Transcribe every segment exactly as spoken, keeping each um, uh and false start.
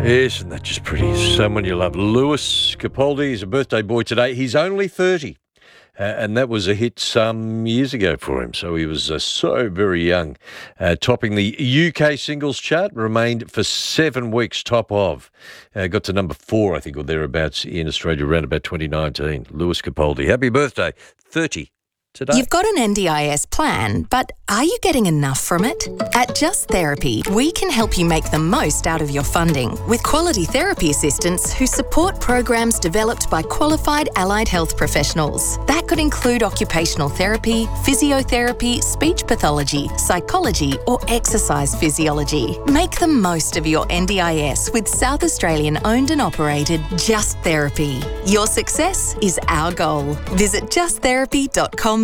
Isn't that just pretty? Someone you love. Lewis Capaldi is a birthday boy today. He's only thirty, uh, and that was a hit some years ago for him. So he was uh, so very young. Uh, topping the U K singles chart, remained for seven weeks top of. Uh, got to number four, I think, or thereabouts in Australia around about twenty nineteen. Lewis Capaldi. Happy birthday. thirty. Today. You've got an N D I S plan, but are you getting enough from it? At Just Therapy, we can help you make the most out of your funding with quality therapy assistants who support programs developed by qualified allied health professionals. That could include occupational therapy, physiotherapy, speech pathology, psychology, or exercise physiology. Make the most of your N D I S with South Australian owned and operated Just Therapy. Your success is our goal. Visit just therapy dot com.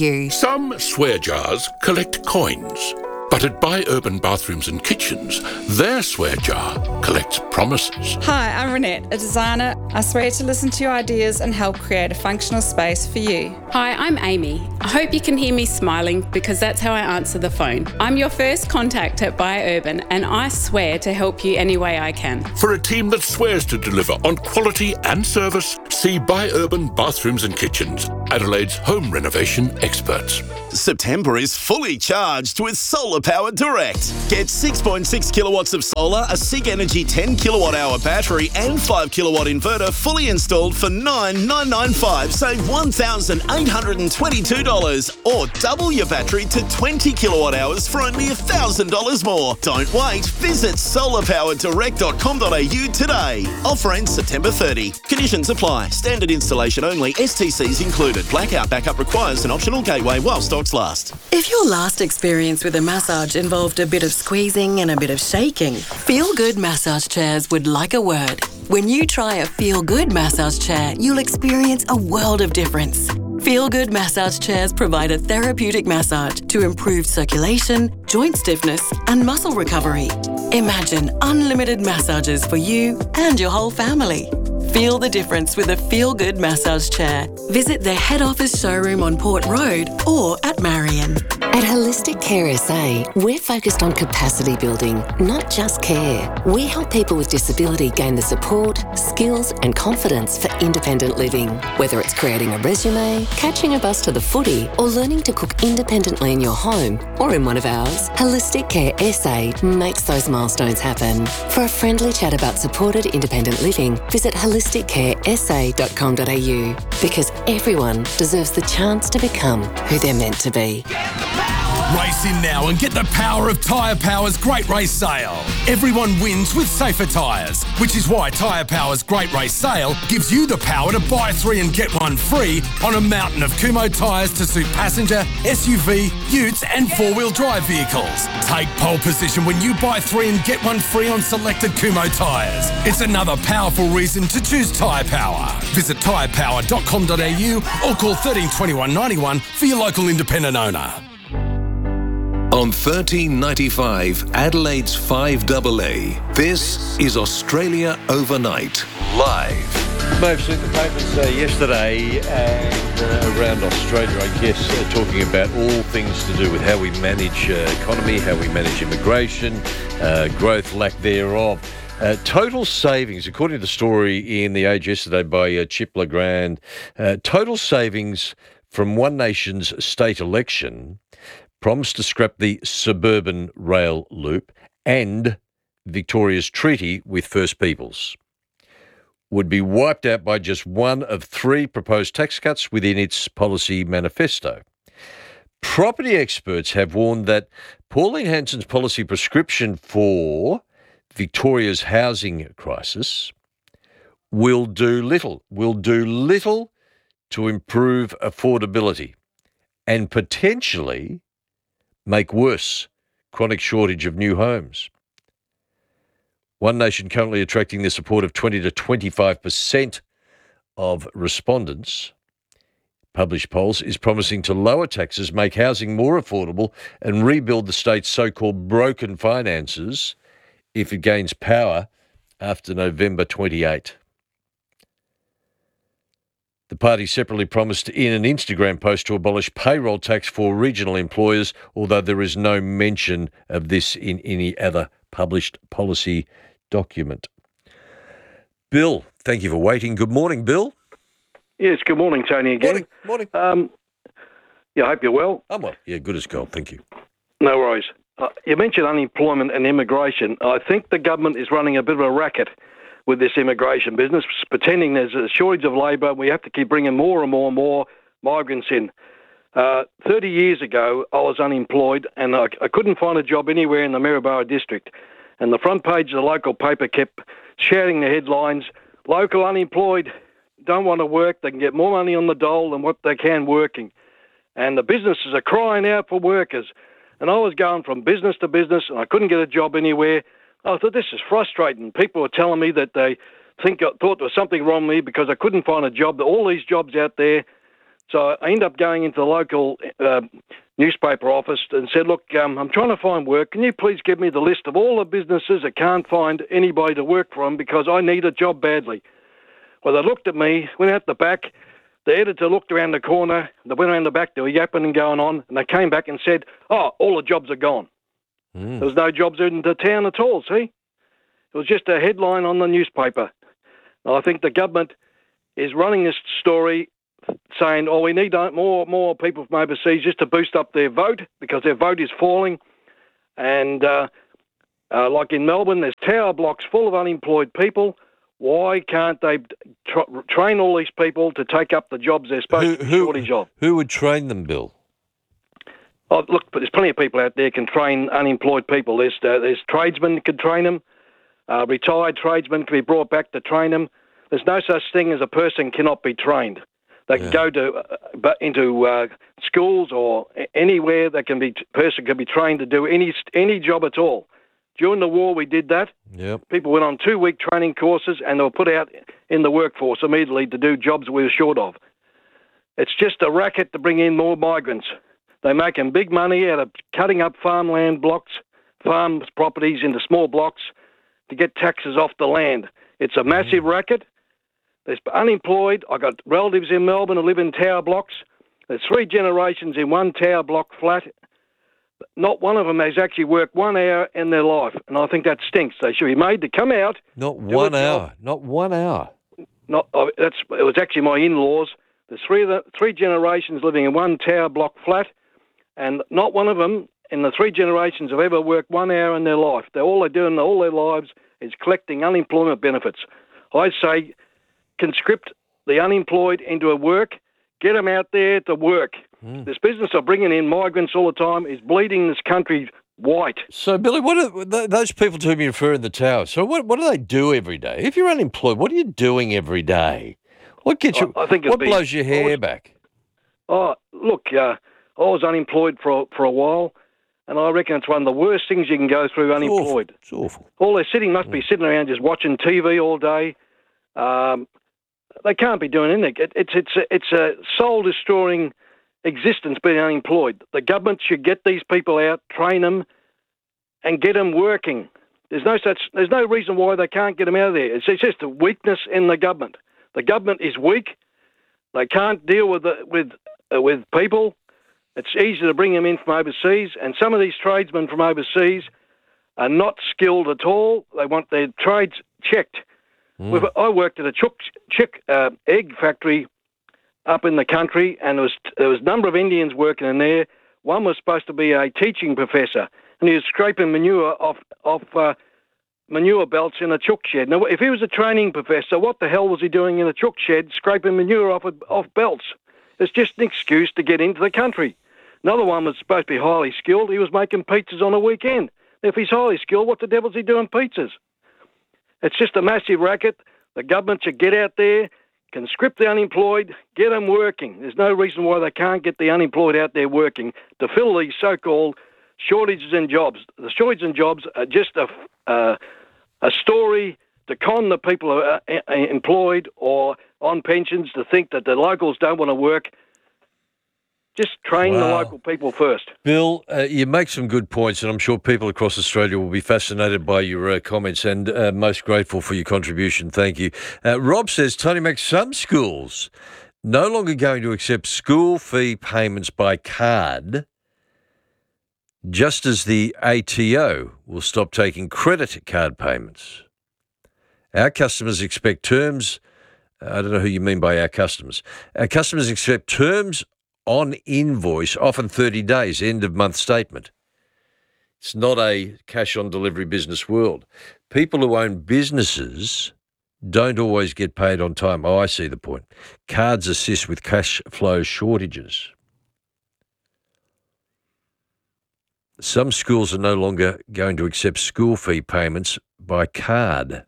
Some swear jars collect coins, but at Buy Urban Bathrooms and Kitchens, their swear jar collects promises. Hi, I'm Renette, a designer. I swear to listen to your ideas and help create a functional space for you. Hi, I'm Amy. I hope you can hear me smiling because that's how I answer the phone. I'm your first contact at Buy Urban, and I swear to help you any way I can. For a team that swears to deliver on quality and service, see Buy Urban Bathrooms and Kitchens, Adelaide's home renovation experts. September is fully charged with Solar Power Direct. Get six point six kilowatts of solar, a SIG Energy ten kilowatt hour battery and five kilowatt inverter fully installed for nine thousand nine hundred ninety-five dollars. Save one thousand eight hundred twenty-two dollars or double your battery to twenty kilowatt hours for only one thousand dollars more. Don't wait. Visit solar power direct dot com dot a u today. Offer ends September thirtieth. Conditions apply. Standard installation only. S T Cs included. Blackout backup requires an optional gateway while stocks last. If your last experience with a massage involved a bit of squeezing and a bit of shaking, Feel Good Massage Chairs would like a word. When you try a Feel Good massage chair, you'll experience a world of difference. Feel Good Massage Chairs provide a therapeutic massage to improve circulation, joint stiffness, and muscle recovery. Imagine unlimited massages for you and your whole family. Feel the difference with a Feel Good massage chair. Visit their head office showroom on Port Road or at Marion. At Holistic Care S A, we're focused on capacity building, not just care. We help people with disability gain the support, skills and confidence for independent living. Whether it's creating a resume, catching a bus to the footy, or learning to cook independently in your home or in one of ours, Holistic Care S A makes those milestones happen. For a friendly chat about supported independent living, visit holistic care s a dot com dot a u because everyone deserves the chance to become who they're meant to be. Race in now and get the power of Tyre Power's Great Race Sale. Everyone wins with safer tyres, which is why Tyre Power's Great Race Sale gives you the power to buy three and get one free on a mountain of Kumho tyres to suit passenger, S U V, utes and four-wheel drive vehicles. Take pole position when you buy three and get one free on selected Kumho tyres. It's another powerful reason to choose Tyre Power. Visit tyre power dot com dot a u or call thirteen twenty-one ninety-one for your local independent owner. On thirteen ninety-five, Adelaide's five A A, this is Australia Overnight, live. May have seen the papers uh, yesterday and uh, around Australia, I guess, uh, talking about all things to do with how we manage uh, economy, how we manage immigration, uh, growth, lack thereof. Uh, total savings, according to the story in The Age yesterday by uh, Chip Legrand, uh, total savings from One Nation's state election promised to scrap the suburban rail loop and Victoria's treaty with First Peoples would be wiped out by just one of three proposed tax cuts within its policy manifesto. Property experts have warned that Pauline Hanson's policy prescription for Victoria's housing crisis will do little, will do little to improve affordability and potentially make worse chronic shortage of new homes. One Nation, currently attracting the support of twenty to twenty-five percent of respondents, published polls, is promising to lower taxes, make housing more affordable and rebuild the state's so-called broken finances if it gains power after November twenty-eighth. The party separately promised in an Instagram post to abolish payroll tax for regional employers, although there is no mention of this in any other published policy document. Bill, thank you for waiting. Good morning, Bill. Yes, good morning, Tony, again. Morning. Morning. Um, yeah, I hope you're well. I'm well. Yeah, good as gold. Thank you. No worries. Uh, you mentioned unemployment and immigration. I think the government is running a bit of a racket with this immigration business, pretending there's a shortage of labour. We have to keep bringing more and more and more migrants in. Uh, thirty years ago, I was unemployed and I, I couldn't find a job anywhere in the Maryborough district. And the front page of the local paper kept shouting the headlines, local unemployed don't want to work, they can get more money on the dole than what they can working. And the businesses are crying out for workers. And I was going from business to business and I couldn't get a job anywhere. I thought, this is frustrating. People were telling me that they think thought there was something wrong with me because I couldn't find a job. There are all these jobs out there. So I ended up going into the local uh, newspaper office and said, look, um, I'm trying to find work. Can you please give me the list of all the businesses that can't find anybody to work for them because I need a job badly? Well, they looked at me, went out the back. The editor looked around the corner. They went around the back. They were yapping and going on. And they came back and said, oh, all the jobs are gone. Mm. There was no jobs in the town at all, see? It was just a headline on the newspaper. I think the government is running this story saying, oh, we need more more people from overseas just to boost up their vote because their vote is falling. And uh, uh, like in Melbourne, there's tower blocks full of unemployed people. Why can't they tra- train all these people to take up the jobs they're supposed who, to be who, shortage of? Who would train them, Bill? Oh, look, there's plenty of people out there can train unemployed people. There's uh, there's tradesmen can train them. Uh, retired tradesmen can be brought back to train them. There's no such thing as a person cannot be trained. They can yeah. go to uh, into uh, schools or anywhere. That can be person can be trained to do any any job at all. During the war, we did that. Yep. People went on two-week training courses and they were put out in the workforce immediately to do jobs we were short of. It's just a racket to bring in more migrants. They're making big money out of cutting up farmland blocks, farm properties into small blocks to get taxes off the land. It's a massive mm. racket. There's unemployed. I've got relatives in Melbourne who live in tower blocks. There's three generations in one tower block flat. Not one of them has actually worked one hour in their life, and I think that stinks. They should be made to come out. Not one hour. Not one hour. Not oh, that's. It was actually my in-laws. There's three of the three generations living in one tower block flat, and not one of them in the three generations have ever worked one hour in their life. They're all they're doing all their lives is collecting unemployment benefits. I say, conscript the unemployed into a work. Get them out there to work. Mm. This business of bringing in migrants all the time is bleeding this country white. So, Billy, what are th- those people to whom you refer in the tower? So, what what do they do every day? If you're unemployed, what are you doing every day? What gets you? I, I think what be, blows your hair was, back? Oh, look, uh, I was unemployed for for a while, and I reckon it's one of the worst things you can go through. It's unemployed. Awful. It's awful. All they're sitting must mm. be sitting around just watching T V all day. Um, They can't be doing anything. It, it's it's a, it's a soul-destroying existence being unemployed. The government should get these people out, train them, and get them working. There's no such. There's no reason why they can't get them out of there. It's, it's just a weakness in the government. The government is weak. They can't deal with the, with uh, with people. It's easy to bring them in from overseas, and some of these tradesmen from overseas are not skilled at all. They want their trades checked. Mm. I worked at a chook, chick uh, egg factory up in the country, and there was there was a number of Indians working in there. One was supposed to be a teaching professor, and he was scraping manure off off uh, manure belts in a chook shed. Now, if he was a training professor, what the hell was he doing in a chook shed scraping manure off off belts? It's just an excuse to get into the country. Another one was supposed to be highly skilled. He was making pizzas on a weekend. If he's highly skilled, what the devil's he doing pizzas? It's just a massive racket. The government should get out there, conscript the unemployed, get them working. There's no reason why they can't get the unemployed out there working to fill these so-called shortages in jobs. The shortages in jobs are just a, uh, a story to con the people who are employed or on pensions to think that the locals don't want to work. Just train wow. the local people first. Bill, uh, you make some good points, and I'm sure people across Australia will be fascinated by your uh, comments and uh, most grateful for your contribution. Thank you. Uh, Rob says, Tony Mac, some schools no longer going to accept school fee payments by card, just as the A T O will stop taking credit card payments. Our customers expect terms. I don't know who you mean by our customers. Our customers accept terms on invoice, often thirty days, end of month statement. It's not a cash on delivery business world. People who own businesses don't always get paid on time. Oh, I see the point. Cards assist with cash flow shortages. Some schools are no longer going to accept school fee payments by card.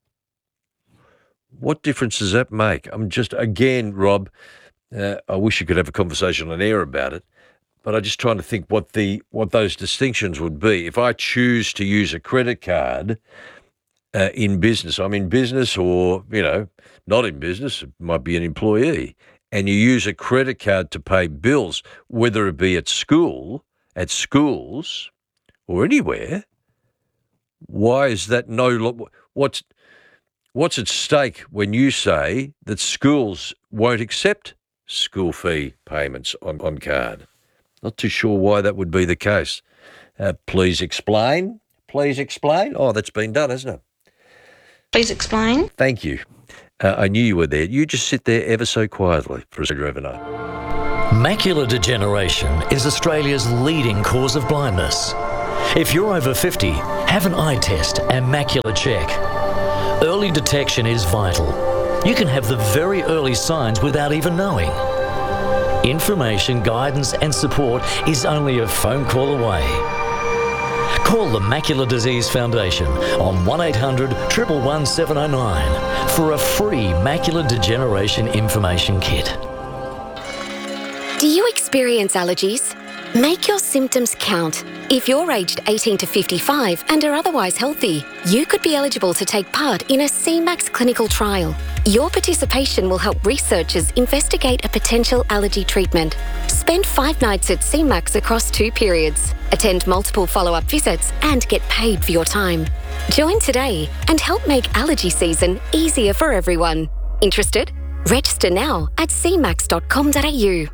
What difference does that make? I'm just, again, Rob, uh, I wish you could have a conversation on air about it, but I'm just trying to think what the what those distinctions would be. If I choose to use a credit card uh, in business, I'm in business or, you know, not in business, it might be an employee, and you use a credit card to pay bills, whether it be at school, at schools or anywhere, why is that no lo- what's what's at stake when you say that schools won't accept school fee payments on, on card? Not too sure why that would be the case. Uh, please explain. Please explain. Oh, that's been done, hasn't it? Please explain. Thank you. Uh, I knew you were there. You just sit there ever so quietly for Australia overnight. Macular degeneration is Australia's leading cause of blindness. If you're over fifty, have an eye test and macular check. Early detection is vital. You can have the very early signs without even knowing. Information, guidance and support is only a phone call away. Call the Macular Disease Foundation on one eight hundred, one one one, seven oh nine for a free macular degeneration information kit. Do you experience allergies? Make your symptoms count. If you're aged eighteen to fifty-five and are otherwise healthy, you could be eligible to take part in a C MAX clinical trial. Your participation will help researchers investigate a potential allergy treatment. Spend five nights at C MAX across two periods. Attend multiple follow-up visits and get paid for your time. Join today and help make allergy season easier for everyone. Interested? Register now at c max dot com dot a u.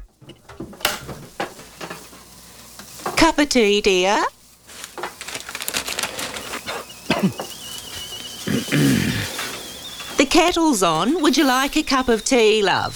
Cup of tea, dear. The kettle's on. Would you like a cup of tea, love?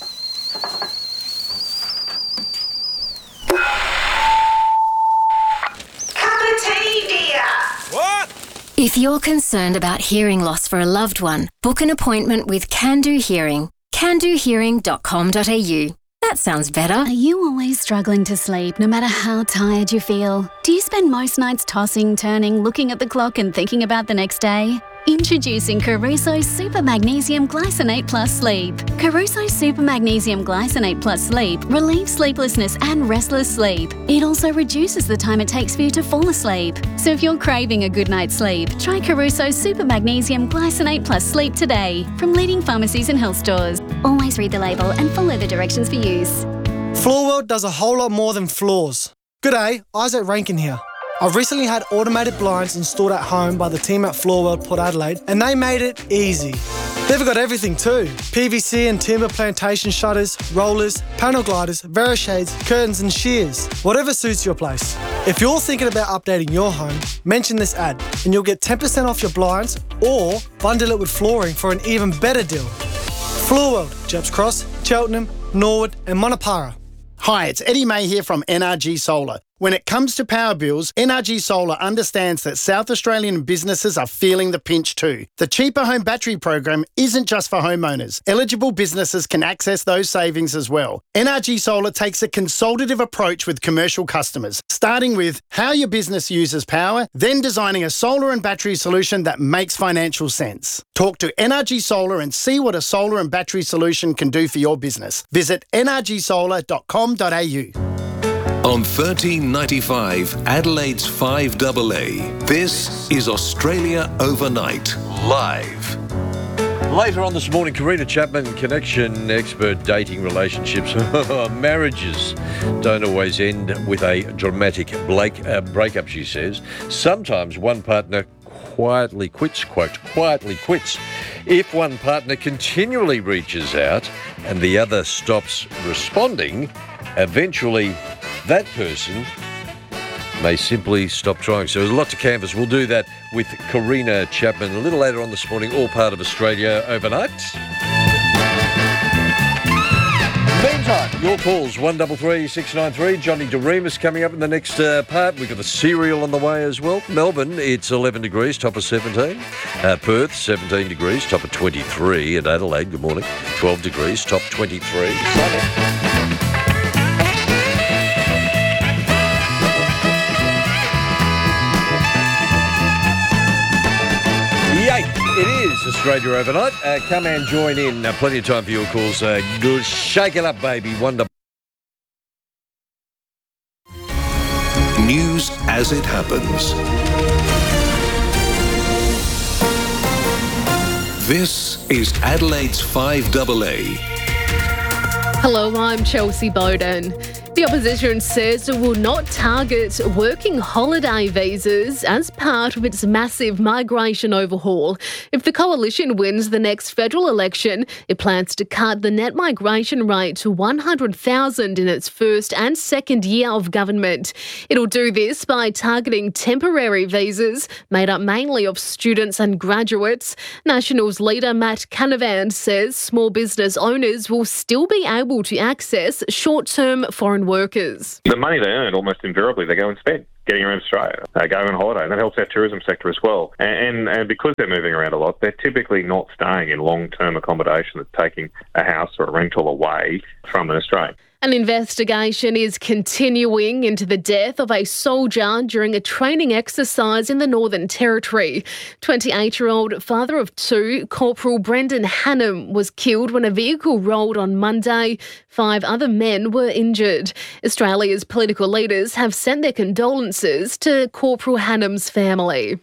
Cup of tea, dear. What? If you're concerned about hearing loss for a loved one, book an appointment with Can Do Hearing. can do hearing dot com dot a u. That sounds better. Are you always struggling to sleep, no matter how tired you feel? Do you spend most nights tossing, turning, looking at the clock and thinking about the next day? Introducing Caruso Super Magnesium Glycinate Plus Sleep. Caruso Super Magnesium Glycinate Plus Sleep relieves sleeplessness and restless sleep. It also reduces the time it takes for you to fall asleep. So if you're craving a good night's sleep, try Caruso Super Magnesium Glycinate Plus Sleep today from leading pharmacies and health stores. Always read the label and follow the directions for use. Floorworld does a whole lot more than floors. G'day, Isaac Rankin here. I've recently had automated blinds installed at home by the team at Floorworld Port Adelaide, and they made it easy. They've got everything too. P V C and timber plantation shutters, rollers, panel gliders, Verishades, curtains and shears. Whatever suits your place. If you're thinking about updating your home, mention this ad and you'll get ten percent off your blinds or bundle it with flooring for an even better deal. Floorworld, Jeps Cross, Cheltenham, Norwood and Monopara. Hi, it's Eddie May here from N R G Solar. When it comes to power bills, N R G Solar understands that South Australian businesses are feeling the pinch too. The Cheaper Home Battery program isn't just for homeowners. Eligible businesses can access those savings as well. N R G Solar takes a consultative approach with commercial customers, starting with how your business uses power, then designing a solar and battery solution that makes financial sense. Talk to N R G Solar and see what a solar and battery solution can do for your business. Visit n r g solar dot com dot a u. On thirteen ninety-five, Adelaide's five A A, this is Australia Overnight, live. Later on this morning, Karina Chapman, connection expert, dating relationships. Marriages don't always end with a dramatic break, uh, breakup, she says. Sometimes one partner quietly quits, quote, quietly quits. If one partner continually reaches out and the other stops responding, eventually that person may simply stop trying. So there's a lot to canvass. We'll do that with Karina Chapman a little later on this morning, all part of Australia Overnight. Meantime, your calls, one three three, six nine three. Johnny DeRemus coming up in the next uh, part. We've got the cereal on the way as well. Melbourne, it's eleven degrees, top of seventeen. Uh, Perth, seventeen degrees, top of twenty-three. And Adelaide, good morning, twelve degrees, top twenty-three. Sunny. It is Australia Overnight. Uh, come and join in. Uh, plenty of time for your calls. Uh, good. Shake it up, baby. One double. News as it happens. This is Adelaide's five double A. Hello, I'm Chelsea Bowden. The opposition says it will not target working holiday visas as part of its massive migration overhaul. If the coalition wins the next federal election, it plans to cut the net migration rate to one hundred thousand in its first and second year of government. It'll do this by targeting temporary visas made up mainly of students and graduates. Nationals leader Matt Canavan says small business owners will still be able to access short-term foreign workers. The money they earn, almost invariably, they go and spend getting around Australia, uh, going on holiday, and that helps our tourism sector as well. And, and, and because they're moving around a lot, they're typically not staying in long-term accommodation that's taking a house or a rental away from an Australian. An investigation is continuing into the death of a soldier during a training exercise in the Northern Territory. twenty-eight-year-old father of two, Corporal Brendan Hannam, was killed when a vehicle rolled on Monday. Five other men were injured. Australia's political leaders have sent their condolences to Corporal Hannam's family.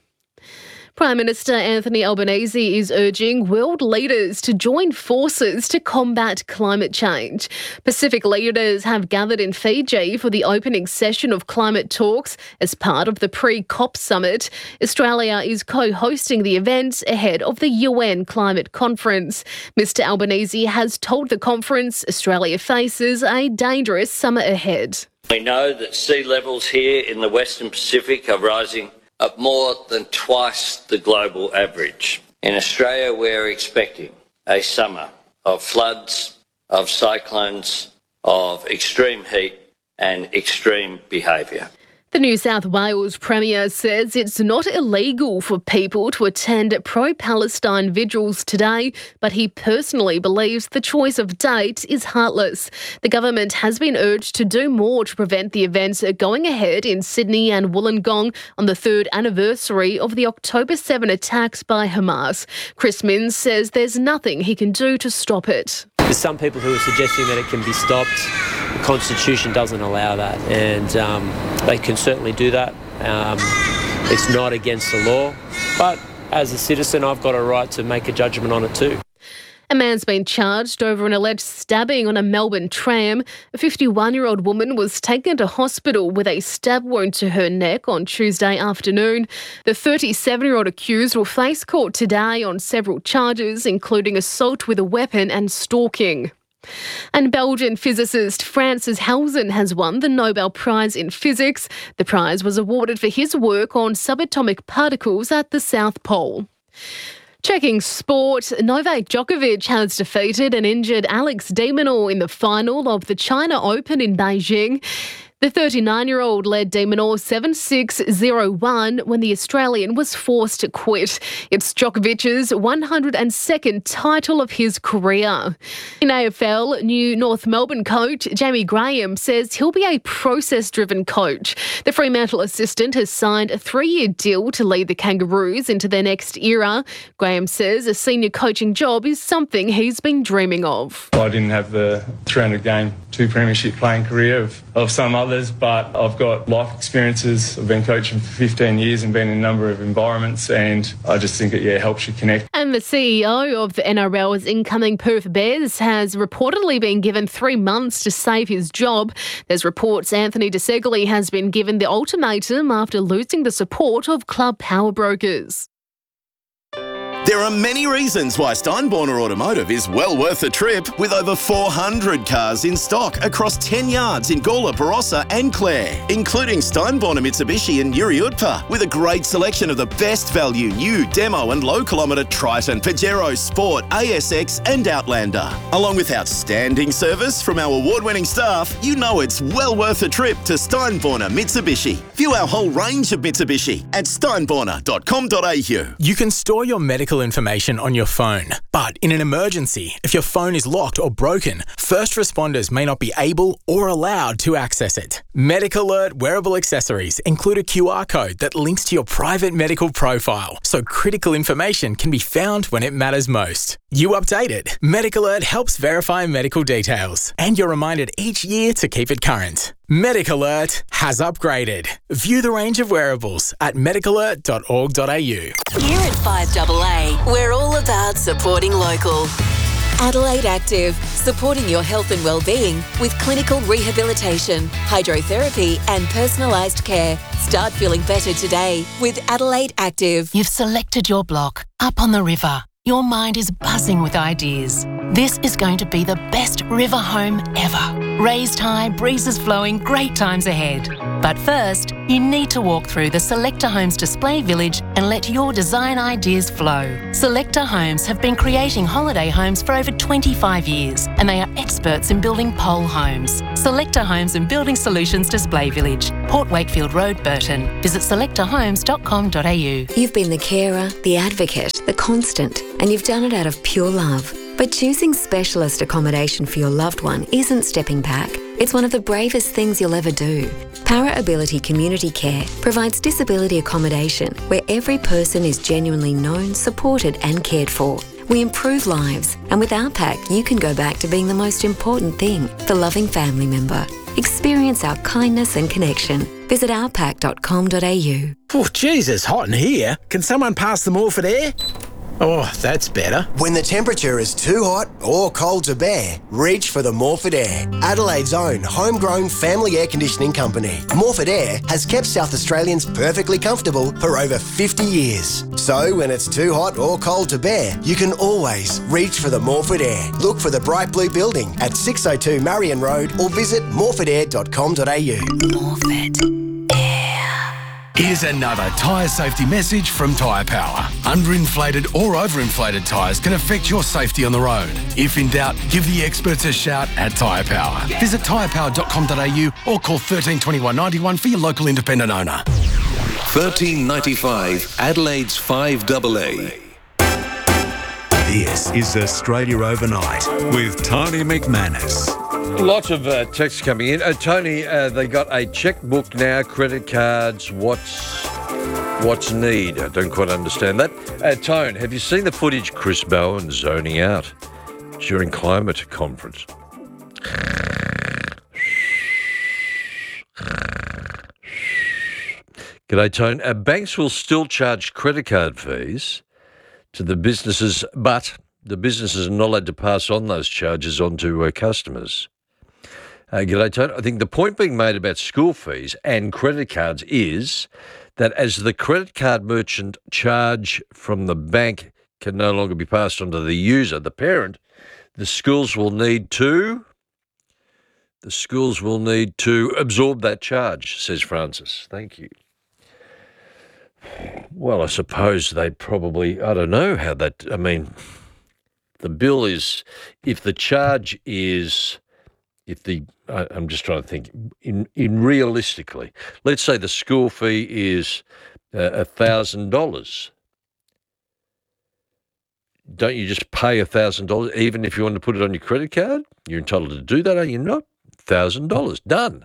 Prime Minister Anthony Albanese is urging world leaders to join forces to combat climate change. Pacific leaders have gathered in Fiji for the opening session of climate talks as part of the pre-COP summit. Australia is co-hosting the event ahead of the U N climate conference. Mister Albanese has told the conference Australia faces a dangerous summer ahead. We know that sea levels here in the Western Pacific are rising at more than twice the global average. In Australia, we're expecting a summer of floods, of cyclones, of extreme heat and extreme behaviour. The New South Wales Premier says it's not illegal for people to attend pro-Palestine vigils today, but he personally believes the choice of date is heartless. The government has been urged to do more to prevent the events going ahead in Sydney and Wollongong on the third anniversary of the October seventh attacks by Hamas. Chris Minns says there's nothing he can do to stop it. There's some people who are suggesting that it can be stopped. The Constitution doesn't allow that, and um, they can certainly do that. Um, it's not against the law, but as a citizen, I've got a right to make a judgment on it too. A man's been charged over an alleged stabbing on a Melbourne tram. A fifty-one-year-old woman was taken to hospital with a stab wound to her neck on Tuesday afternoon. The thirty-seven-year-old accused will face court today on several charges, including assault with a weapon and stalking. And Belgian physicist Francis Halzen has won the Nobel Prize in Physics. The prize was awarded for his work on subatomic particles at the South Pole. Checking sport, Novak Djokovic has defeated and injured Alex de Minaur in the final of the China Open in Beijing. The thirty-nine-year-old led de Minaur seven six zero one when the Australian was forced to quit. It's Djokovic's one hundred second title of his career. In A F L, new North Melbourne coach Jamie Graham says he'll be a process-driven coach. The Fremantle assistant has signed a three-year deal to lead the Kangaroos into their next era. Graham says a senior coaching job is something he's been dreaming of. I didn't have the three hundred game, two premiership playing career of, of some others, but I've got life experiences. I've been coaching for fifteen years and been in a number of environments, and I just think it yeah helps you connect. And the C E O of the N R L's incoming Perth Bears has reportedly been given three months to save his job. There's reports Anthony De Segli has been given the ultimatum after losing the support of club power brokers. There There are many reasons why Steinborner Automotive is well worth the trip, with over four hundred cars in stock across ten yards in Gawler, Barossa and Clare, including Steinborner Mitsubishi and Yuri Utpa, with a great selection of the best value new, demo and low kilometre Triton, Pajero, Sport, A S X and Outlander. Along with outstanding service from our award-winning staff, you know it's well worth the trip to Steinborner Mitsubishi. View our whole range of Mitsubishi at steinborner dot com dot a u. You can store your medical information on your phone, but in an emergency, if your phone is locked or broken, first responders may not be able or allowed to access it. Medical Alert wearable accessories include a Q R code that links to your private medical profile, so critical information can be found when it matters most. You update it. Medical Alert helps verify medical details, and you're reminded each year to keep it current. Medical Alert has upgraded. View the range of wearables at medical alert dot org dot a u. Here at five A A, we're all about supporting local. Adelaide Active, supporting your health and well-being with clinical rehabilitation, hydrotherapy and personalised care. Start feeling better today with Adelaide Active. You've selected your block up on the river. Your mind is buzzing with ideas. This is going to be the best river home ever. Raised high, breezes flowing, great times ahead. But first, you need to walk through the Selector Homes display village and let your design ideas flow. Selector Homes have been creating holiday homes for over twenty-five years, and they are experts in building pole homes. Selector Homes and Building Solutions Display Village, Port Wakefield Road, Burton. Visit selector homes dot com dot a u. You've been the carer, the advocate, the constant, and you've done it out of pure love. But choosing specialist accommodation for your loved one isn't stepping back. It's one of the bravest things you'll ever do. Para Ability Community Care provides disability accommodation where every person is genuinely known, supported and cared for. We improve lives, and with our pack, you can go back to being the most important thing, the loving family member. Experience our kindness and connection. Visit our pack dot com dot a u. Oh, geez, it's hot in here. Can someone pass the Morphett air? Oh, that's better. When the temperature is too hot or cold to bear, reach for the Morphett Air, Adelaide's own homegrown family air conditioning company. Morphett Air has kept South Australians perfectly comfortable for over fifty years. So when it's too hot or cold to bear, you can always reach for the Morphett Air. Look for the bright blue building at six oh two Marion Road or visit morphett air dot com dot a u. Morphett. Here's another tyre safety message from Tyre Power. Underinflated or overinflated tyres can affect your safety on the road. If in doubt, give the experts a shout at Tyre Power. Visit tyre power dot com dot a u or call thirteen twenty-one ninety-one for your local independent owner. thirteen ninety-five, Adelaide's five A A. This is Australia Overnight with Tony McManus. Lots of uh, texts coming in. Uh, Tony, uh, they got a checkbook now, credit cards. What's what's need? I don't quite understand that. Uh, Tone, have you seen the footage Chris Bowen zoning out during climate conference? G'day, Tone. Uh, banks will still charge credit card fees to the businesses, but the businesses are not allowed to pass on those charges on to uh, customers. Uh, g'day, Tony. I think the point being made about school fees and credit cards is that as the credit card merchant charge from the bank can no longer be passed on to the user, the parent, the schools will need to, the schools will need to absorb that charge, says Francis. Thank you. Well, I suppose they probably, I don't know how that, I mean, the bill is, if the charge is, if the, I, I'm just trying to think, in, in realistically, let's say the school fee is uh, one thousand dollars. Don't you just pay one thousand dollars even if you want to put it on your credit card? You're entitled to do that, are you not? one thousand dollars, done.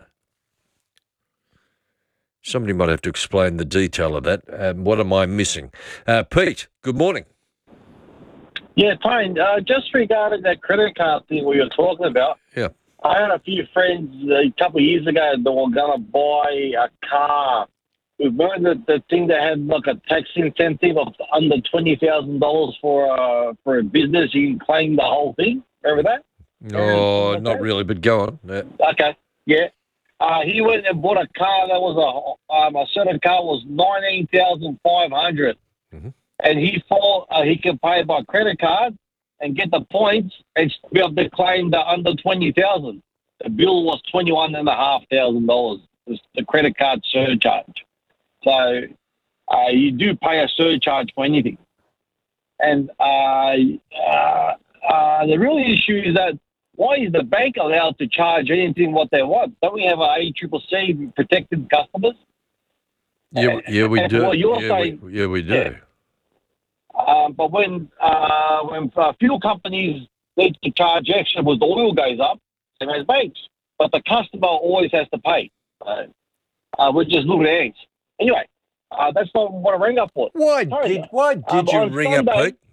Somebody might have to explain the detail of that. Um, what am I missing? Uh, Pete, good morning. Yeah, Tony, uh, just regarding that credit card thing we were talking about. Yeah. I had a few friends a couple of years ago that were going to buy a car. Remember the, the thing that had like a tax incentive of under twenty thousand dollars for a, for a business? You can claim the whole thing. Remember that? No, not that? Really, but go on. Yeah. Okay, yeah. Uh, he went and bought a car that was a um, a certain car was nineteen thousand five hundred. Mm-hmm. and he thought uh, he could pay by credit card and get the points and be able to claim the under twenty thousand. The bill was twenty one and a half thousand dollars. The credit card surcharge. So uh, you do pay a surcharge for anything. And uh, uh, uh, the real issue is that why is the bank allowed to charge anything what they want? Don't we have a A C C C protected customers? Yeah, yeah, we And do. what you're yeah, saying- we, yeah, we do. Yeah. Um, but when uh, when uh, fuel companies need to charge extra with the oil goes up, same as banks. But the customer always has to pay. Uh, uh, we're just little ants. Anyway, uh, that's not what I rang up for. Why Sorry, did Why did um, you on ring Sunday, up, Pete?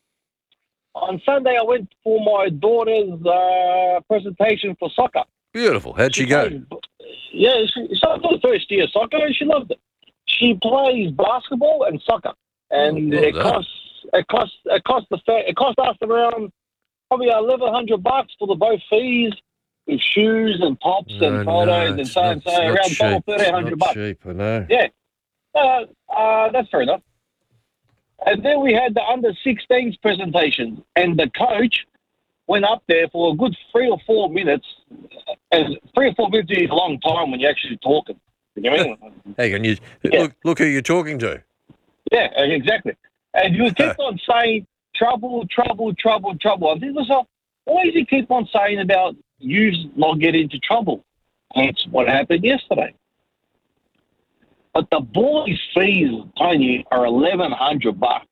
On Sunday, I went for my daughter's uh, presentation for soccer. Beautiful. How'd she go? plays- Yeah, she, she's not the first year soccer, and she loved it. She plays basketball and soccer, and well it done. costs it costs it costs the fa- it cost us around probably eleven hundred bucks for the both fees, with shoes and tops No, and photos no, and it's so not- and so, it's not around cheap. twelve thirteen It's hundred not bucks. cheap, I know. Yeah, uh, uh, that's fair enough. And then we had the under sixteens presentation, and the coach went up there for a good three or four minutes. And three or four minutes is a long time when you're actually talking. You know what I mean? Hang on, you Yeah. look. Look who you're talking to. Yeah, exactly. And you kept on saying trouble, trouble, trouble, trouble. I think to myself, why does he keep on saying about you not getting into trouble? That's what happened yesterday. But the boys' fees, Tony, are eleven hundred bucks.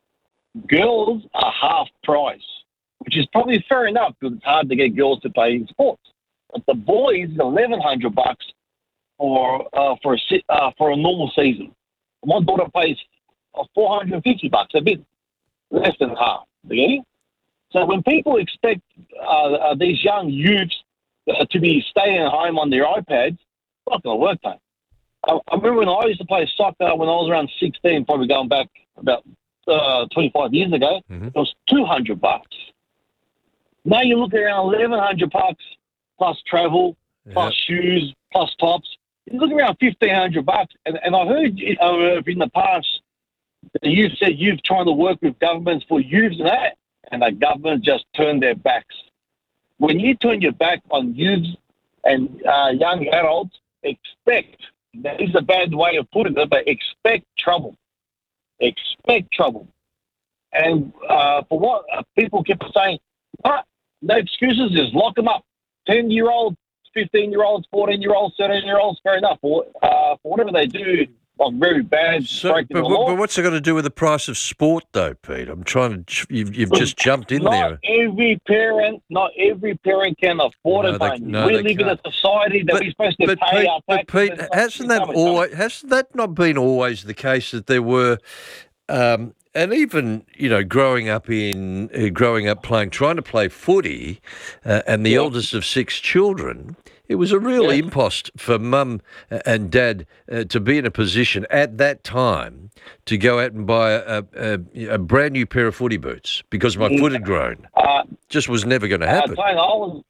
Girls are half price, which is probably fair enough because it's hard to get girls to play in sports. But the boys is eleven hundred bucks for uh, for a se- uh, for a normal season. My daughter pays uh, four hundred and fifty bucks, a bit less than half. Okay? So when people expect uh, uh, these young youths uh, to be staying at home on their iPads, it's not going to work, mate. I, I remember when I used to play soccer when I was around sixteen, probably going back about uh, twenty-five years ago. Mm-hmm. It was two hundred bucks. Now you look around eleven hundred bucks plus travel, plus shoes, plus tops. You look around fifteen hundred bucks. And, and I heard uh, in the past that you've said you've trying to work with governments for youths and that, and the government just turned their backs. When you turn your back on youths and uh, young adults, expect, that is a bad way of putting it, but expect trouble. Expect trouble. And uh, for what uh, people kept saying, ah, no excuses, just lock them up. ten-year-olds, fifteen-year-olds, fourteen-year-olds, thirteen-year-olds, fair enough. For, uh, for whatever they do, like very bad, So, breaking but, the but, law. but what's it got to do with the price of sport, though, Pete? I'm trying to. You've, you've just jumped in not there. every parent, not every parent can afford No, it, they- mate. no, we they live in a can't. society that But- we're supposed to But pay Pete, our but taxes. Pete, and stuff. hasn't that Come on, always hasn't that not been always the case that there were, um, and even you know, growing up in uh, growing up playing, trying to play footy, uh, and the Yeah. eldest of six children. It was a real Yeah. impost for mum and dad uh, to be in a position at that time to go out and buy a, a, a brand new pair of footy boots because my foot had grown. Uh, Just was never going to Uh, happen. Tony, I was,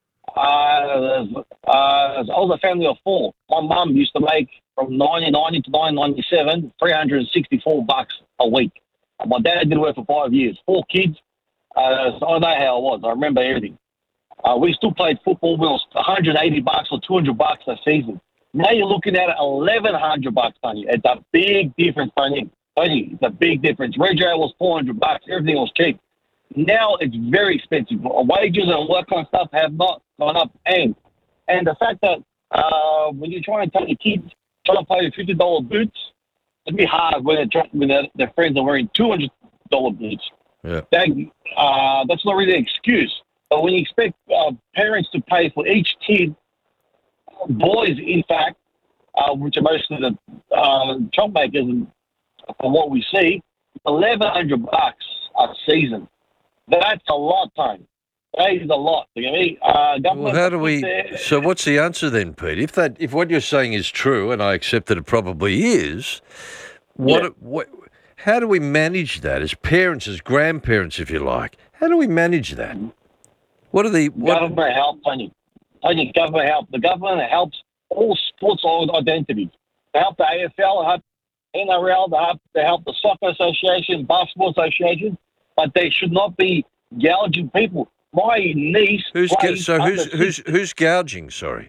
uh, uh, I was a family of four. My mum used to make from nineteen ninety to nineteen ninety-seven, three hundred sixty-four bucks a week. And my dad did work for five years, four kids. Uh, so I know how it was. I remember everything. Uh, we still played football. We was one hundred eighty bucks or two hundred bucks a season. Now you're looking at eleven hundred bucks, Tony. It's a big difference, Tony. Tony, it's a big difference. Regio was four hundred bucks. Everything was cheap. Now it's very expensive. Wages and all that kind of stuff have not gone up. And and the fact that uh, when you're trying to tell your kids trying to play fifty dollar boots, it'd be hard when, they're, try- when their, their friends are wearing two hundred dollar boots. Yeah. That, uh, that's not really an excuse. But when you expect uh, parents to pay for each kid, boys, in fact, uh, which are most of the uh, chop makers, and from what we see, eleven hundred bucks a season. That's a lot, Tony. That is a lot. You know what I mean? Uh, government Well, how do we? there- So, what's the answer then, Pete? If that, if what you're saying is true, and I accept that it probably is, what, Yeah. what, how do we manage that as parents, as grandparents, if you like? How do we manage that? What are the what? Government help, Tony. Tony, government help. The government helps all sports identities. They help the A F L, help N R L to help, to help the soccer association, basketball association, but they should not be gouging people. My niece Who's ga- plays so under who's who's who's gouging? Sorry.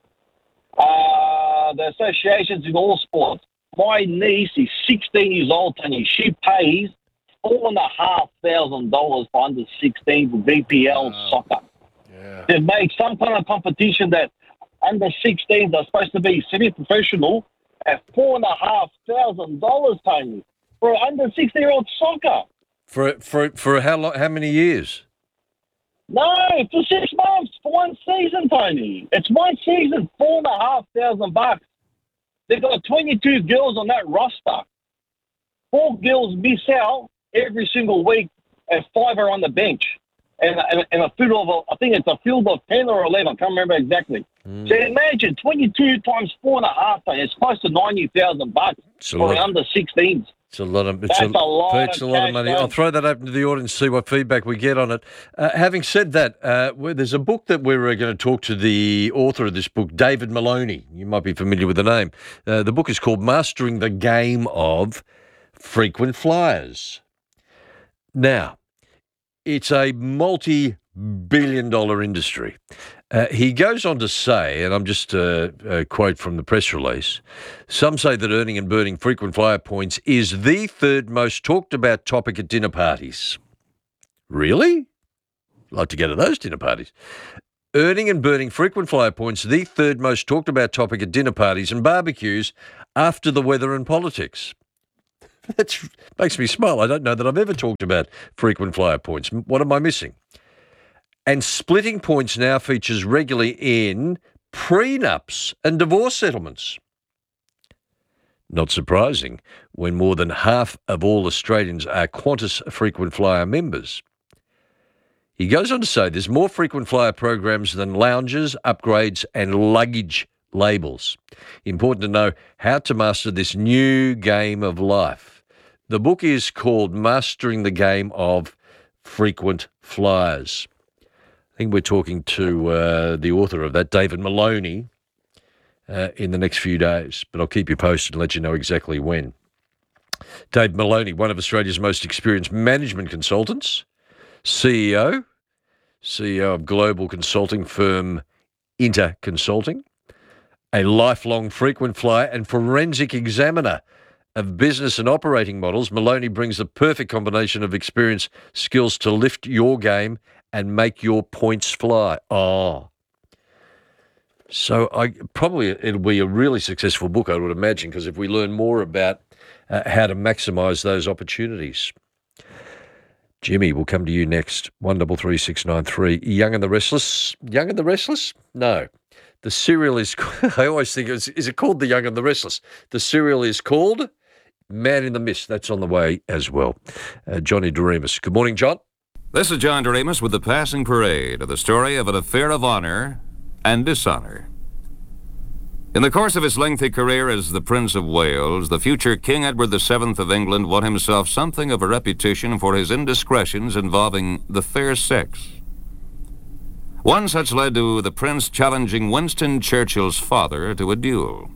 Uh, the associations in all sports. My niece is sixteen years old, Tony. She pays four and a half thousand dollars for under sixteen for B P L wow. soccer. Yeah. They make some kind of competition that under sixteens are supposed to be semi-professional at four and a half thousand dollars, Tony, for under sixteen-year-old soccer. For for for how long? How many years? No, for six months, for one season, Tony. It's one season, four and a half thousand bucks. They've got twenty-two girls on that roster. Four girls miss out every single week, and five are on the bench. And, and, and a field of, I think it's a field of ten or eleven, I can't remember exactly. Mm. So imagine twenty-two times four and a half, Tony. It's close to ninety thousand bucks for the under sixteens. It's a lot of it's That's a, a lot it's of a lot cash, of money. mate. I'll throw that open to the audience, see what feedback we get on it. Uh, having said that, uh, well, there's a book that we're uh, going to talk to the author of this book, David Maloney. You might be familiar with the name. Uh, the book is called Mastering the Game of Frequent Flyers. Now, it's a multi-billion dollar industry. Uh, he goes on to say, and I'm just uh, a quote from the press release, some say that earning and burning frequent flyer points is the third most talked about topic at dinner parties. Really? I'd like to go to those dinner parties. Earning and burning frequent flyer points, the third most talked about topic at dinner parties and barbecues after the weather and politics. That makes me smile. I don't know that I've ever talked about frequent flyer points. What am I missing? And splitting points now features regularly in prenups and divorce settlements. Not surprising when more than half of all Australians are Qantas frequent flyer members. He goes on to say there's more frequent flyer programs than lounges, upgrades and luggage labels. Important to know how to master this new game of life. The book is called Mastering the Game of Frequent Flyers. I think we're talking to uh, the author of that, David Maloney, uh, in the next few days, but I'll keep you posted and let you know exactly when. David Maloney, one of Australia's most experienced management consultants, C E O, C E O of global consulting firm Inter Consulting, a lifelong frequent flyer and forensic examiner of business and operating models. Maloney brings the perfect combination of experience, skills to lift your game and make your points fly. Oh. So I probably it'll be a really successful book, I would imagine, because if we learn more about uh, how to maximise those opportunities. Jimmy, we'll come to you next. one double three six nine three. Young and the Restless? Young and the Restless? No. The serial is, I always think, is, is it called The Young and the Restless? The serial is called Man in the Mist. That's on the way as well. Uh, Johnny Doremus. Good morning, John. This is John Doremus with the Passing Parade, the story of an affair of honor and dishonor. In the course of his lengthy career as the Prince of Wales, the future King Edward the Seventh of England won himself something of a reputation for his indiscretions involving the fair sex. One such led to the Prince challenging Winston Churchill's father to a duel.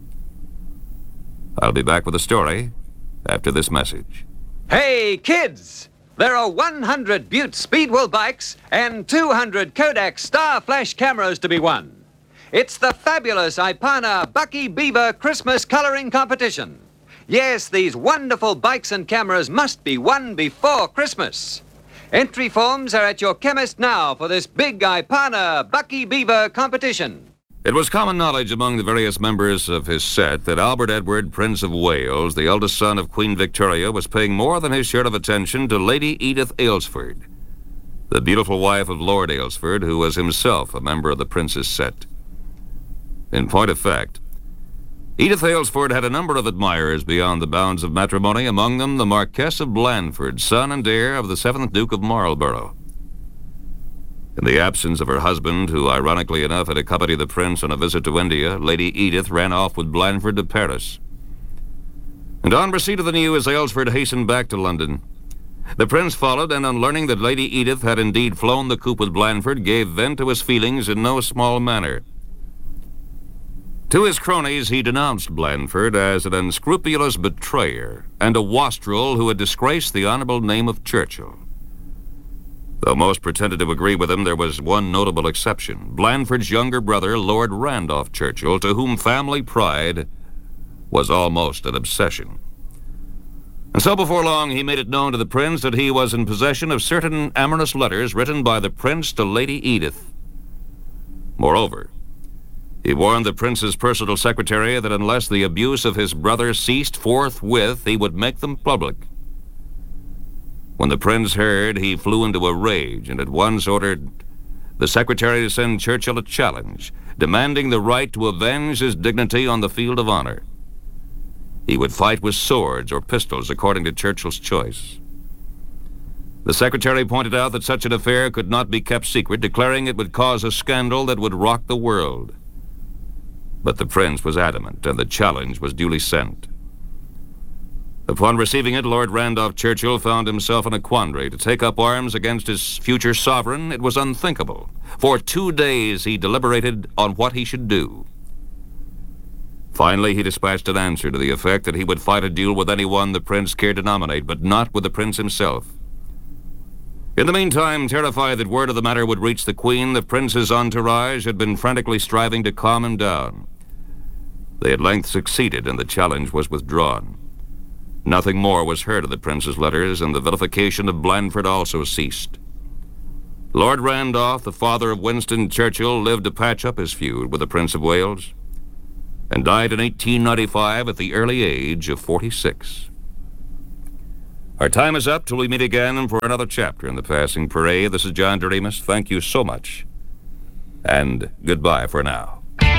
I'll be back with the story after this message. Hey, kids! There are one hundred Butte Speedwell bikes and two hundred Kodak Star Flash cameras to be won. It's the fabulous Ipana Bucky Beaver Christmas Coloring Competition. Yes, these wonderful bikes and cameras must be won before Christmas. Entry forms are at your chemist now for this big Ipana Bucky Beaver competition. It was common knowledge among the various members of his set that Albert Edward, Prince of Wales, the eldest son of Queen Victoria, was paying more than his share of attention to Lady Edith Aylesford, the beautiful wife of Lord Aylesford, who was himself a member of the Prince's set. In point of fact, Edith Aylesford had a number of admirers beyond the bounds of matrimony, among them the Marquess of Blandford, son and heir of the seventh Duke of Marlborough. In the absence of her husband, who ironically enough had accompanied the prince on a visit to India, Lady Edith ran off with Blandford to Paris. And on receipt of the news, Aylesford hastened back to London. The prince followed, and on learning that Lady Edith had indeed flown the coop with Blandford, gave vent to his feelings in no small manner. To his cronies, he denounced Blandford as an unscrupulous betrayer and a wastrel who had disgraced the honourable name of Churchill. Though most pretended to agree with him, there was one notable exception. Blandford's younger brother, Lord Randolph Churchill, to whom family pride was almost an obsession. And so before long, he made it known to the Prince that he was in possession of certain amorous letters written by the Prince to Lady Edith. Moreover, he warned the Prince's personal secretary that unless the abuse of his brother ceased forthwith, he would make them public. When the Prince heard, he flew into a rage and at once ordered the secretary to send Churchill a challenge, demanding the right to avenge his dignity on the field of honor. He would fight with swords or pistols according to Churchill's choice. The secretary pointed out that such an affair could not be kept secret, declaring it would cause a scandal that would rock the world. But the Prince was adamant, and the challenge was duly sent. Upon receiving it, Lord Randolph Churchill found himself in a quandary. To take up arms against his future sovereign, it was unthinkable. For two days he deliberated on what he should do. Finally, he dispatched an answer to the effect that he would fight a duel with anyone the Prince cared to nominate, but not with the Prince himself. In the meantime, terrified that word of the matter would reach the Queen, the Prince's entourage had been frantically striving to calm him down. They at length succeeded, and the challenge was withdrawn. Nothing more was heard of the Prince's letters, and the vilification of Blandford also ceased. Lord Randolph, the father of Winston Churchill, lived to patch up his feud with the Prince of Wales, and died in eighteen ninety-five at the early age of forty-six. Our time is up till we meet again for another chapter in the Passing Parade. This is John Doremus. Thank you so much, and goodbye for now.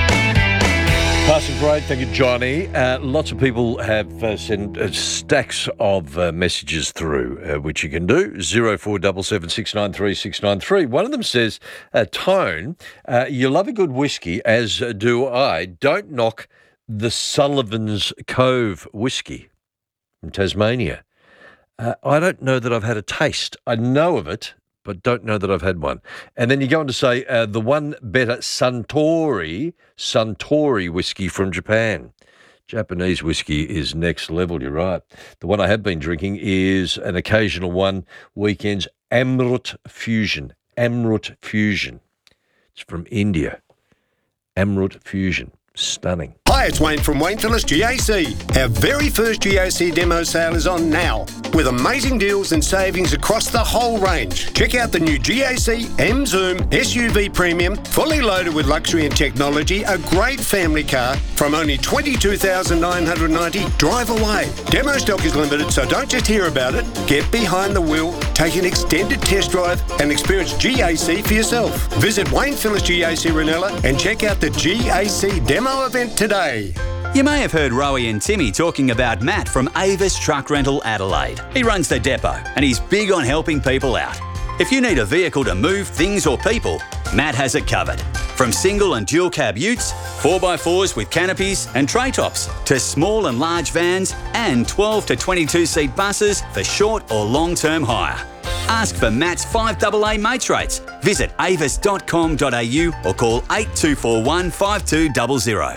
Passing Parade, thank you, Johnny. Uh, lots of people have uh, sent uh, stacks of uh, messages through, uh, which you can do, zero four seven seven, six nine three, six nine three. One of them says, uh, Tone, uh, you love a good whiskey, as do I. Don't knock the Sullivan's Cove whiskey from Tasmania. Uh, I don't know that I've had a taste. I know of it, but don't know that I've had one. And then you go on to say uh, the one better Suntory, Suntory whiskey from Japan. Japanese whiskey is next level, you're right. The one I have been drinking is an occasional one, weekends, Amrut Fusion. Amrut Fusion. It's from India. Amrut Fusion. Stunning. Hi, it's Wayne from Wayne Phillips G A C. Our very first G A C demo sale is on now, with amazing deals and savings across the whole range. Check out the new G A C M Zoom S U V Premium, fully loaded with luxury and technology, a great family car from only twenty-two thousand nine hundred ninety dollars. Drive away. Demo stock is limited, so don't just hear about it. Get behind the wheel, take an extended test drive, and experience G A C for yourself. Visit Wayne Phillips G A C Ranella and check out the G A C demo event today. You may have heard Rowie and Timmy talking about Matt from Avis Truck Rental Adelaide. He runs the depot and he's big on helping people out. If you need a vehicle to move things or people, Matt has it covered. From single and dual cab utes, four by fours with canopies and tray tops, to small and large vans and twelve to twenty-two seat buses for short or long-term hire. Ask for Matt's five double A mates rates. Visit avis dot com dot a u or call eight two four one, five two zero zero.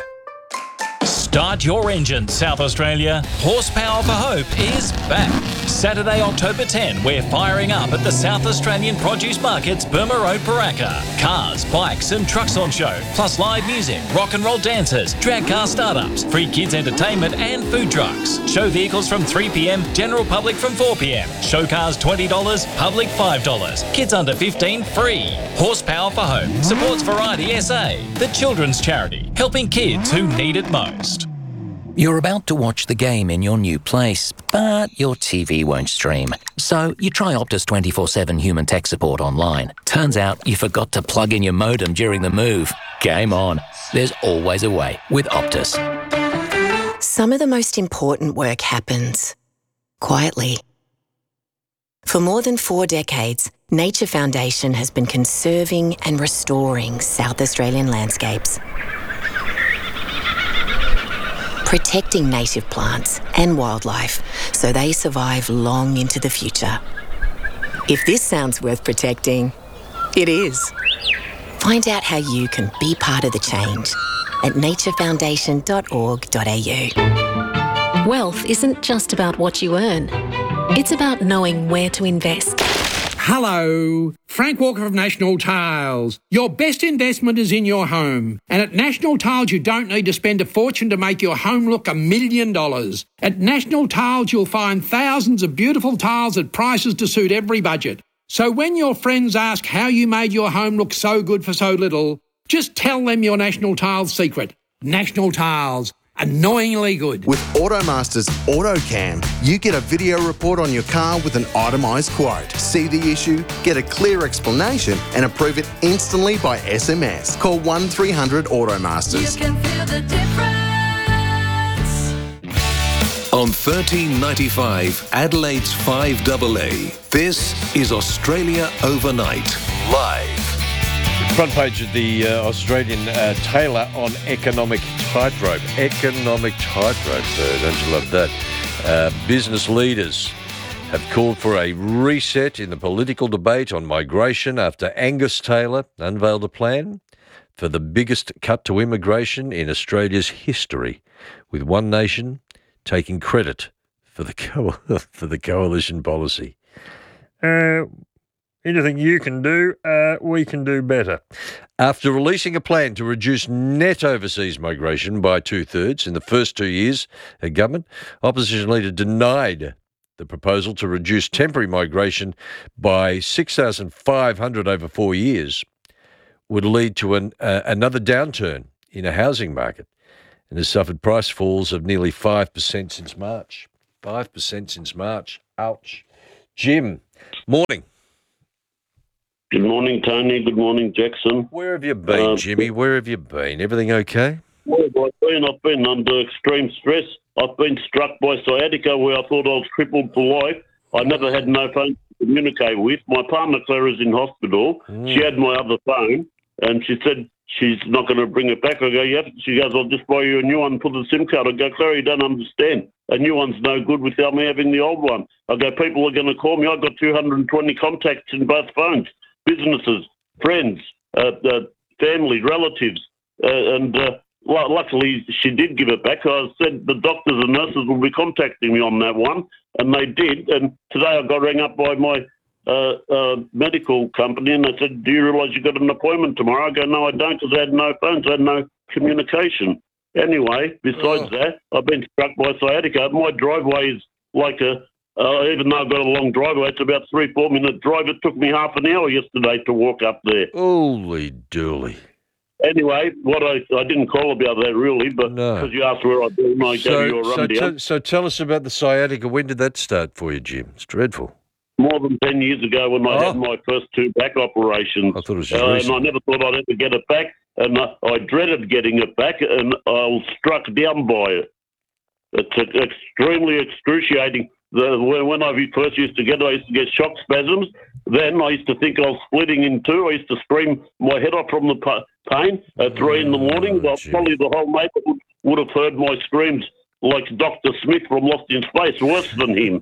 Start your engine, South Australia. Horsepower for Hope is back. Saturday, October tenth, we're firing up at the South Australian Produce Market's Burma Road, Paraka. Cars, bikes and trucks on show, plus live music, rock and roll dancers, drag car startups, free kids entertainment and food trucks. Show vehicles from three p m, general public from four p m. Show cars twenty dollars, public five dollars. Kids under fifteen free. Horsepower for Hope supports Variety S A, the children's charity, helping kids who need it most. You're about to watch the game in your new place, but your T V won't stream. So you try Optus twenty-four seven human tech support online. Turns out you forgot to plug in your modem during the move. Game on. There's always a way with Optus. Some of the most important work happens quietly. For more than four decades, Nature Foundation has been conserving and restoring South Australian landscapes, protecting native plants and wildlife so they survive long into the future. If this sounds worth protecting, it is. Find out how you can be part of the change at nature foundation dot org dot a u. Wealth isn't just about what you earn. It's about knowing where to invest. Hello, Frank Walker of National Tiles. Your best investment is in your home. And at National Tiles, you don't need to spend a fortune to make your home look a million dollars. At National Tiles, you'll find thousands of beautiful tiles at prices to suit every budget. So when your friends ask how you made your home look so good for so little, just tell them your National Tiles secret. National Tiles. Annoyingly good. With Automaster's AutoCam, you get a video report on your car with an itemised quote. See the issue, get a clear explanation and approve it instantly by S M S. Call one three hundred Automasters. You can feel the difference. On thirteen ninety-five, Adelaide's five double A, this is Australia Overnight, live. Front page of the uh, Australian uh, Taylor on economic tightrope. Economic tightrope, uh, don't you love that? Uh, business leaders have called for a reset in the political debate on migration after Angus Taylor unveiled a plan for the biggest cut to immigration in Australia's history, with One Nation taking credit for the co- for the coalition policy. Uh, Anything you can do, uh, we can do better. After releasing a plan to reduce net overseas migration by two-thirds in the first two years of government, opposition leader denied the proposal to reduce temporary migration by six thousand five hundred over four years would lead to an, uh, another downturn in a housing market and has suffered price falls of nearly five percent since March. five percent since March. Ouch. Jim, morning. Good morning, Tony. Good morning, Jackson. Where have you been, Uh, Jimmy? Where have you been? Everything okay? Where have I been? I've been under extreme stress. I've been struck by sciatica where I thought I was crippled for life. I never had no phone to communicate with. My partner, Claire, is in hospital. Mm. She had my other phone, and she said she's not going to bring it back. I go, yep. She goes, I'll just buy you a new one, put the SIM card. I go, Claire, you don't understand. A new one's no good without me having the old one. I go, people are going to call me. I've got two hundred twenty contacts in both phones. Businesses, friends, uh, uh, family, relatives, uh, and uh, l- luckily she did give it back. I said the doctors and nurses will be contacting me on that one, and they did. And today I got rang up by my uh, uh, medical company, and they said, do you realise you got an appointment tomorrow? I go, no, I don't, because I had no phones, I had no communication. Anyway, besides oh. that, I've been struck by sciatica. My driveway is like a Uh, even though I've got a long driveway, it's about three, four minute drive. It took me half an hour yesterday to walk up there. Holy dooly. Anyway, what I I didn't call about that really, but because you asked where I've been, I So, gave you a so, rundown. t- so tell us about the sciatica. When did that start for you, Jim? It's dreadful. More than ten years ago when I Oh. had my first two back operations. I thought it was just uh, And recent. I never thought I'd ever get it back, and I, I dreaded getting it back, and I was struck down by it. It's uh, extremely excruciating. The, when, when I first used to get it, I used to get shock spasms. Then I used to think I was splitting in two. I used to scream my head off from the pa- pain at three in the morning. Well, probably the whole neighbourhood would have heard my screams like Doctor Smith from Lost in Space, worse than him.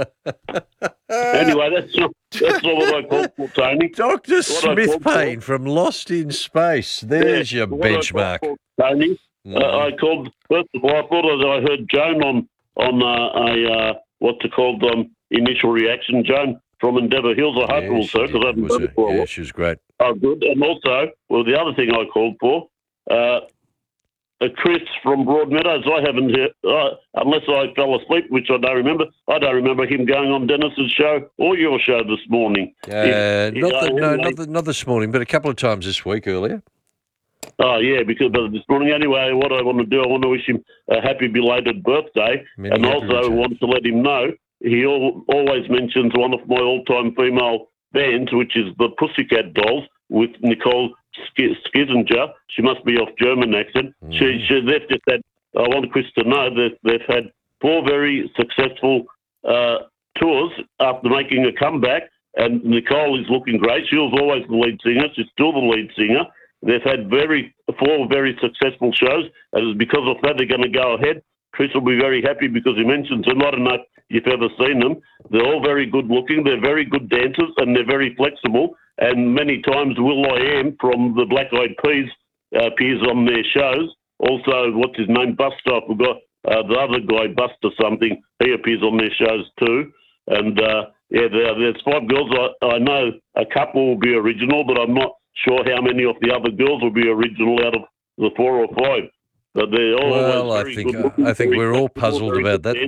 Anyway, that's not, that's not what I called for, Tony. Doctor What I Smith called for- Payne from Lost in Space. There's Yeah, your what I benchmark. called for, Tony. Mm. Uh, I called, first of all, I thought that I heard Joan on, on uh, a, uh, what's it called, um, Initial Reaction. Joan from Endeavour Hills. I hope it was her, because I haven't Was heard it? it for a Yeah, while. she was great. Oh, good. And also, well, the other thing I called for, uh, uh, Chris from Broadmeadows. I haven't heard, uh, unless I fell asleep, which I don't remember. I don't remember him going on Dennis's show or your show this morning. Uh, If- not, uh, the, no, anyway- not, the, not this morning, but a couple of times this week earlier. Oh, yeah, because of this morning. Anyway, what I want to do, I want to wish him a happy belated birthday. Many and happy also returns. want to let him know he al- always mentions one of my all-time female bands, which is the Pussycat Dolls with Nicole Sk- Scherzinger. She must be off German accent. Mm. She, she, they've just had, I want Chris to know that they've had four very successful uh, tours after making a comeback, and Nicole is looking great. She was always the lead singer. She's still the lead singer. They've had very four very successful shows, and because of that, they're going to go ahead. Chris will be very happy because he mentions them. I don't know if you've ever seen them. They're all very good looking. They're very good dancers, and they're very flexible. And many times Will I Am from the Black Eyed Peas uh, appears on their shows. also, what's his name, Buster, I forgot, uh, the other guy, Buster something, he appears on their shows too. And, uh, yeah, there, there's five girls. I, I know a couple will be original, but I'm not sure how many of the other girls will be original out of the four or five. But they're all Well, I think I think we're all puzzled about that.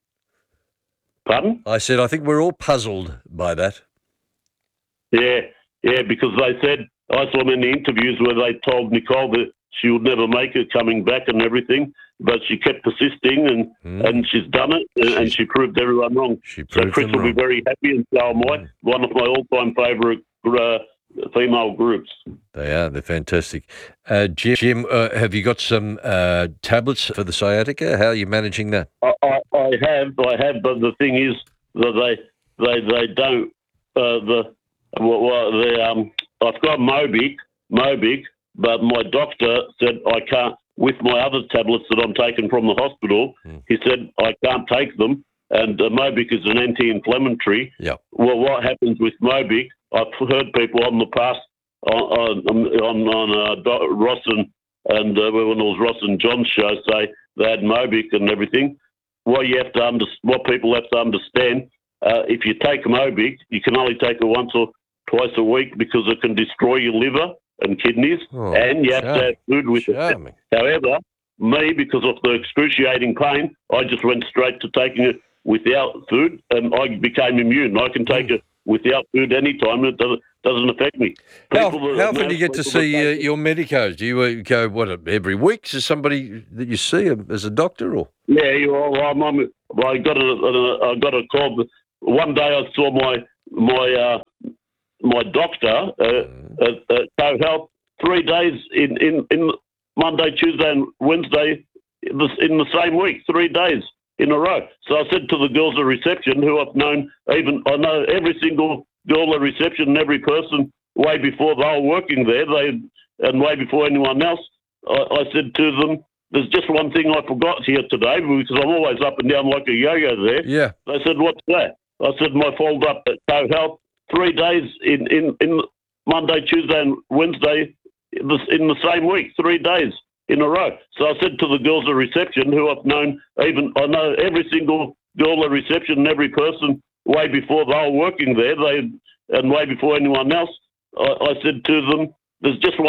Pardon? I said I think we're all puzzled by that. Yeah, yeah, because they said, I saw them in the interviews where they told Nicole that she would never make it coming back and everything, but she kept persisting and, mm. and she's done it and, and she proved everyone wrong. She so Chris will wrong. be very happy, and so am I. Mm. One of my all-time favourite uh, female groups. They are. They're fantastic. Uh, Jim, Jim uh, have you got some uh, tablets for the sciatica? How are you managing that? I, I, I have, I have, but the thing is that they they they don't. Uh, the well, well the um, I've got Mobic, Mobic, but my doctor said I can't. With my other tablets that I'm taking from the hospital, mm. he said I can't take them. And uh, Mobic is an anti-inflammatory. Yeah. Well, what happens with Mobic? I've heard people on the past on on, on, on uh, Ross and and uh, when it was Ross and John's show say they had Mobic and everything. What you have to under, what people have to understand, uh, if you take Mobic, you can only take it once or twice a week because it can destroy your liver and kidneys, oh, and you have charming. to have food with charming. it. However, me, because of the excruciating pain, I just went straight to taking it without food, and I became immune. I can take mm. it without food anytime. It doesn't, doesn't affect me. How, People how that- often do you get to see uh, your medicos? Do you uh, go, what, every week? Is somebody that you see uh, as a doctor? Or Yeah, you know, I'm, I'm, I got a, a, I got a call. One day I saw my my uh, my doctor uh, mm. at, at Co Health three days in, in, in Monday, Tuesday, and Wednesday in the, in the same week, three days in a row. So I said to the girls at reception, who I've known, even I know every single girl at reception and every person way before they were working there, they and way before anyone else. I, I said to them, "There's just one thing I forgot here today because I'm always up and down like a yo-yo there." Yeah. They said, "What's that?" I said, "My fold up at Co Health, three days in, in, in Monday, Tuesday, and Wednesday in the, in the same week, three days in a row." So I said to the girls at reception, who I've known, even I know every single girl at reception and every person way before they were working there, they and way before anyone else. I, I said to them, "There's just one."